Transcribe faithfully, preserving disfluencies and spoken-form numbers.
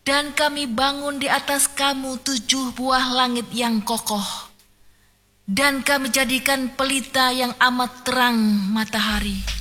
Dan kami bangun di atas kamu tujuh buah langit yang kokoh. Dan kami jadikan pelita yang amat terang matahari.